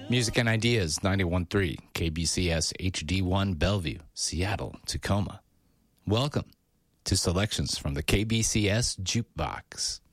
Music and Ideas, 91.3, KBCS HD1 Bellevue, Seattle, Tacoma. Welcome to selections from the KBCS Jukebox.